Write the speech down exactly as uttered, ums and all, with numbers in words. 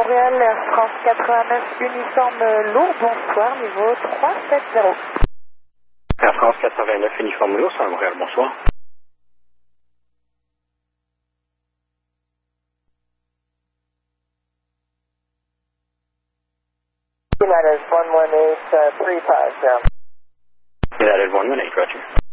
Montréal, Air France quatre-vingt-neuf, uniforme lourd, bonsoir, niveau trois sept zéro. Air France quatre-vingt-neuf, uniforme lourd, c'est à Montréal, bonsoir. United one one eight, uh, three five, down. United one one eight, roger.